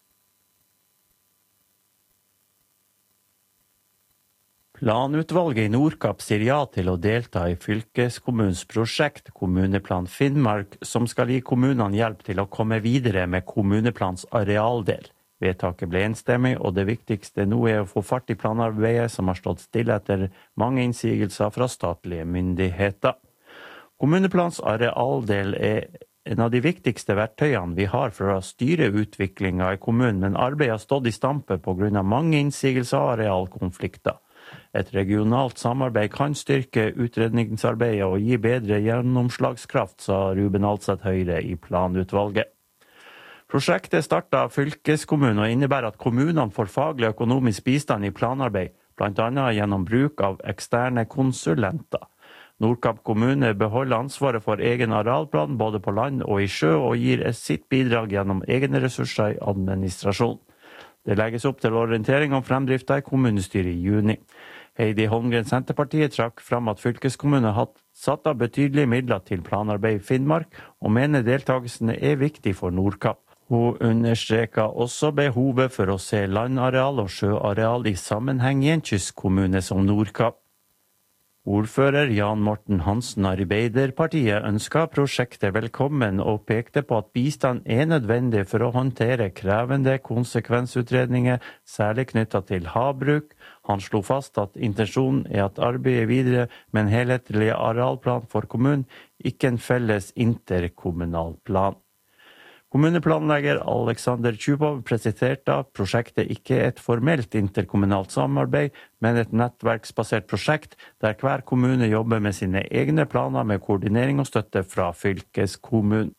Planutvalget i Nordkapp sier ja til å delta i fylkeskommunens prosjekt Kommuneplan Finnmark, som skal gi kommunene hjelp til å komme videre med kommuneplans arealdel. Vedtaket ble enstemmig, og det viktigste nå er å få fart i planarbeidet som har stått stille etter mange innsigelser fra statlige myndigheter. Kommuneplans arealdel er en av de viktigste verktøyene vi har for å styre utviklingen i kommunen, men arbeidet har stått i stampe på grunn av mange innsigelser og arealkonflikter. Et regionalt samarbeid kan styrke utredningsarbeidet og gi bedre gjennomslagskraft, sa Ruben Alseth Høyre i planutvalget. Prosjektet startet av fylkeskommunen og innebærer at kommunene får faglig og økonomisk bistand i planarbeid, blant annet gjennom bruk av eksterne konsulenter. Nordkapp kommune beholder ansvaret for egen arealplan både på land og i sjø, og gir sitt bidrag gjennom egne ressurser i administrasjon. Det legges opp til orientering om fremdriften i kommunestyret i juni. Heidi Holmgren Senterpartiet trakk fram at fylkeskommunen har satt av betydelige midler til planarbeid i Finnmark, og mener deltakelsene er viktig for Nordkapp. Hun understreker også behovet for å se landareal og sjøareal i sammenheng i en kystkommune som Nordkapp. Ordfører Jan Morten Hansen Arbeiderpartiet ønsket prosjektet velkommen og pekte på at bistand er nødvendig for å håndtere krevende konsekvensutredninger, særlig knyttet til havbruk. Han slo fast at intensjonen er at arbeidet videre med en helhetlig arealplan for kommunen, ikke en felles interkommunal plan. Kommuneplanlegger Alexander Tjupov presenterte at prosjektet ikke er et formelt interkommunalt samarbeid, men et nettverksbasert prosjekt der hver kommune jobber med sine egne planer med koordinering og støtte fra fylkeskommunen.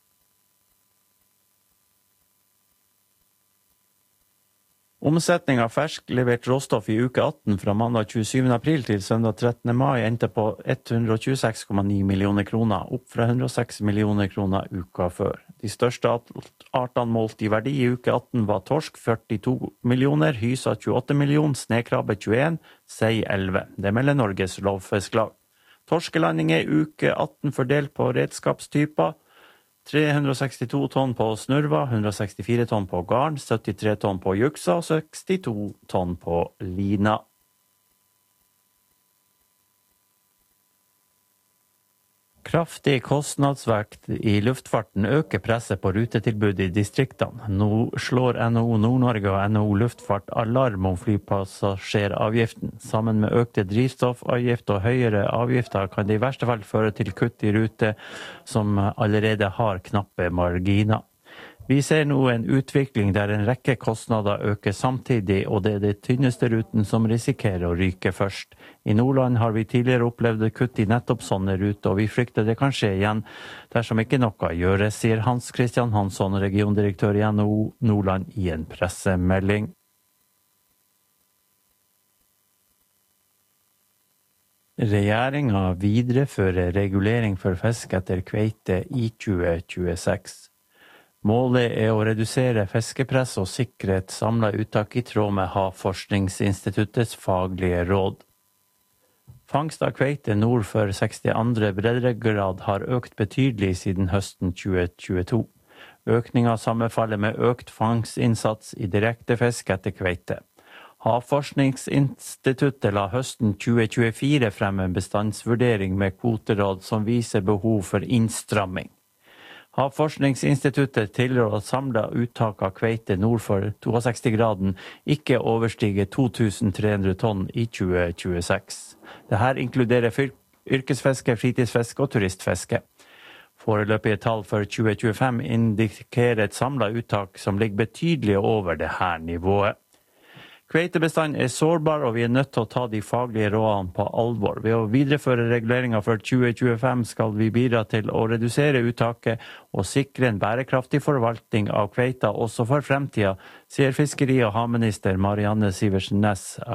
Omsetning av fersk levert råstoff i uke 18 fra mandag 27. april til søndag 13. mai endte på 126,9 millioner kroner, opp fra 106 millioner kroner uka før. De største artene målt i verdi i uke 18 var torsk 42 millioner, hysa 28 millioner, snekrabbe 21, sei 11. Det melder Norges Lovfisklag. Torskelanding i uke 18 fordelt på redskapstyper. 362 tonn på snurva, 164 tonn på garn, 73 tonn på juksa og 62 tonn på lina. Kraftig kostnadsvekt i luftfarten øker presset på rutetilbudet i distriktene. Nå slår NHO Nord-Norge og NHO Luftfart alarm om flypassasjeravgiften. Sammen med økte drivstoffavgift og høyere avgifter kan det i verste fall føre til kutt i rute som allerede har knappe marginer. Vi ser nå en utvikling der en rekke kostnader øker samtidig, og det er de tynneste ruten som risikerer å ryke først. I Nordland har vi tidligere opplevd kutt i nettopp sånne ruter, og vi frykter det kan skje igjen dersom ikke noe gjøres, sier Hans Christian Hansson, regiondirektør i NHO Nordland i en pressemelding. Regjeringen viderefører regulering for fisk etter kveite i 2026. Målet er å redusere fiskepress og sikre et samlet uttak i tråd med Havforskningsinstituttets faglige råd. Fangst av kveite nord for 62. breddegrad har økt betydelig siden høsten 2022. Økningen sammenfaller med økt fangstinnsats i direkte fisk etter kveite. Havforskningsinstituttet la høsten 2024 frem en bestandsvurdering med kvoteråd som viser behov for innstramming. Havforskningsinstituttet tilrår at samlet uttak av kveite nord for 62-graden ikke overstiger 2300 tonn i 2026. Dette inkluderer yrkesfiske, fritidsfiske og turistfiske. Foreløpige tall for 2025 indikerer et samlet uttak som ligger betydelig over dette nivået. Kveitebestanden sårbar, og vi nødt til å ta de faglige rådene på alvor. Ved å videreføre reguleringen for 2025 skal vi bidra til å redusere uttaket og sikre en bærekraftig forvaltning av kveita også for fremtiden, sier fiskeri- og havminister Marianne Sivertsen Næss